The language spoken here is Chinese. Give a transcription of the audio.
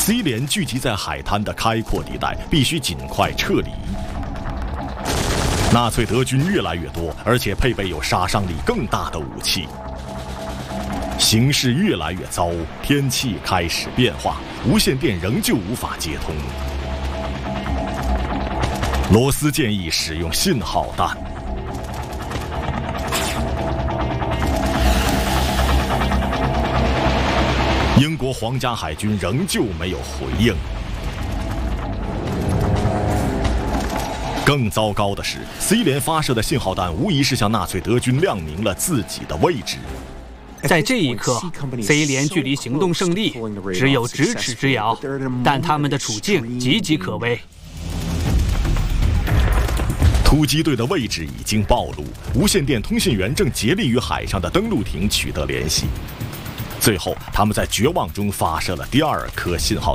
，C 连聚集在海滩的开阔地带，必须尽快撤离。纳粹德军越来越多，而且配备有杀伤力更大的武器。形势越来越糟，天气开始变化，无线电仍旧无法接通。罗斯建议使用信号弹。英国皇家海军仍旧没有回应。更糟糕的是 ，C 连发射的信号弹无疑是向纳粹德军亮明了自己的位置。 在这一刻 ，C 连距离行动胜利只有咫尺之遥，但他们的处境岌岌可危。 突击队的位置已经暴露，无线电通信员正竭力与海上的登陆艇取得联系。最后，他们在绝望中发射了第二颗信号